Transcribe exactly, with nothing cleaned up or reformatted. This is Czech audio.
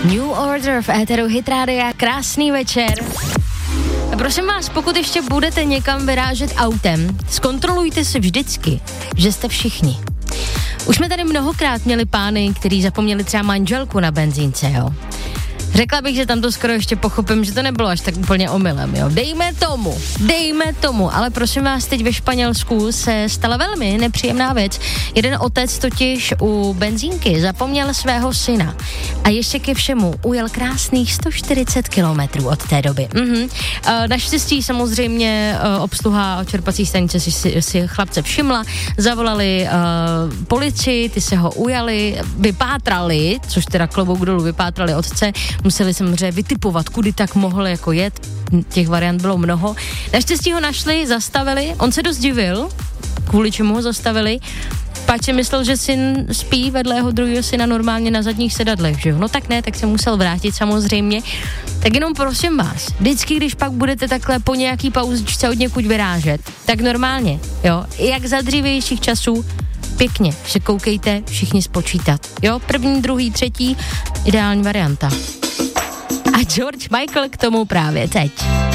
New Order v éteru Hit Rádia, krásný večer. A prosím vás, pokud ještě budete někam vyrážet autem, zkontrolujte si vždycky, že jste všichni. Už jsme tady mnohokrát měli pány, kteří zapomněli třeba manželku na benzínce, jo. Řekla bych, že tam to skoro ještě pochopím, že to nebylo až tak úplně omylem, jo. Dejme tomu, dejme tomu, ale prosím vás, teď ve Španělsku se stala velmi nepříjemná věc. Jeden otec totiž u benzínky zapomněl svého syna a ještě ke všemu ujel krásných sto čtyřicet kilometrů od té doby. Mhm. E, naštěstí samozřejmě e, obsluha čerpací stanice si, si, si chlapce všimla, zavolali e, policii, ty se ho ujali, vypátrali, což teda klobouk dolů, vypátrali otce, museli samozřejmě vytipovat, kudy tak mohl jako jet, těch variant bylo mnoho. Naštěstí ho našli, zastavili, on se dost divil, kvůli čemu ho zastavili, pak si myslel, že syn spí vedle jeho druhého syna normálně na zadních sedadlech, že jo? No tak ne, tak se musel vrátit samozřejmě. Tak jenom prosím vás, vždycky, když pak budete takhle po nějaký pauzičce od někud vyrážet, tak normálně, jo, jak za dřívějších časů, pěkně se koukejte všichni spočítat, jo, první, druhý, třetí, ideální varianta. A George Michael k tomu právě teď.